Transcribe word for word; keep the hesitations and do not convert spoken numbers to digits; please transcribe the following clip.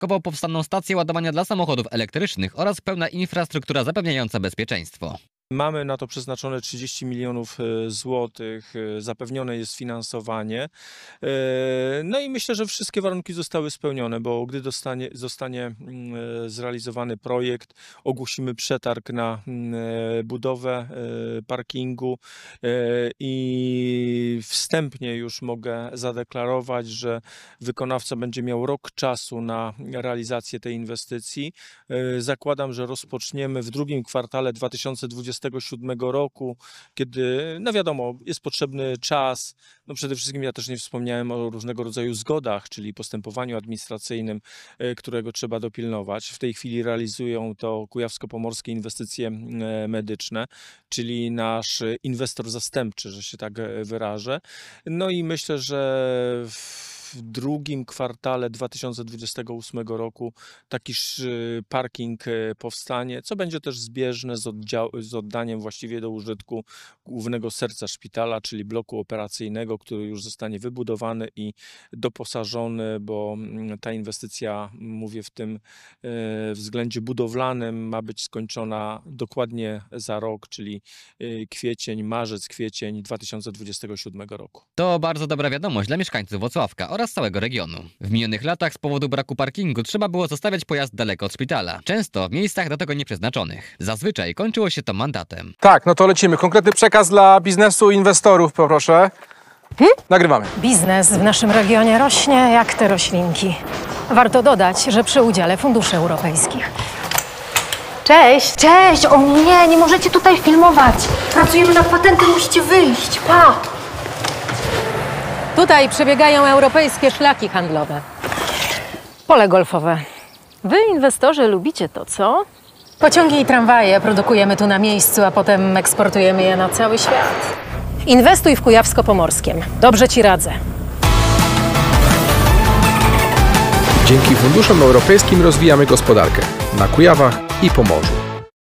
Dodatkowo powstaną stacje ładowania dla samochodów elektrycznych oraz pełna infrastruktura zapewniająca bezpieczeństwo. Mamy na to przeznaczone trzydzieści milionów złotych, zapewnione jest finansowanie. No i myślę, że wszystkie warunki zostały spełnione, bo gdy dostanie, zostanie zrealizowany projekt, ogłosimy przetarg na budowę parkingu i wstępnie już mogę zadeklarować, że wykonawca będzie miał rok czasu na realizację tej inwestycji. Zakładam, że rozpoczniemy w drugim kwartale dwa tysiące dwudziestego siódmego roku, kiedy, no wiadomo, jest potrzebny czas. No przede wszystkim ja też nie wspomniałem o różnego rodzaju zgodach, czyli postępowaniu administracyjnym, którego trzeba dopilnować. W tej chwili realizują to Kujawsko-Pomorskie Inwestycje Medyczne, czyli nasz inwestor zastępczy, że się tak wyrażę. No i myślę, że w w drugim kwartale dwa tysiące dwudziestego ósmego roku taki parking powstanie, co będzie też zbieżne z, z oddaniem właściwie do użytku głównego serca szpitala, czyli bloku operacyjnego, który już zostanie wybudowany i doposażony, bo ta inwestycja, mówię w tym względzie budowlanym, ma być skończona dokładnie za rok, czyli kwiecień, marzec, kwiecień dwa tysiące dwudziestego siódmego roku. To bardzo dobra wiadomość dla mieszkańców Włocławka oraz całego regionu. W minionych latach z powodu braku parkingu trzeba było zostawiać pojazd daleko od szpitala, często w miejscach do tego nieprzeznaczonych. Zazwyczaj kończyło się to mandatem. Tak, no to lecimy. Konkretny przekaz dla biznesu, inwestorów, poproszę. Hmm? Nagrywamy. Biznes w naszym regionie rośnie jak te roślinki. Warto dodać, że przy udziale funduszy europejskich. Cześć! Cześć! O nie, nie możecie tutaj filmować. Pracujemy nad patentem, musicie wyjść. Pa! Tutaj przebiegają europejskie szlaki handlowe. Pole golfowe. Wy, inwestorzy, lubicie to, co? Pociągi i tramwaje produkujemy tu na miejscu, a potem eksportujemy je na cały świat. Inwestuj w Kujawsko-Pomorskiem. Dobrze ci radzę. Dzięki funduszom europejskim rozwijamy gospodarkę na Kujawach i Pomorzu.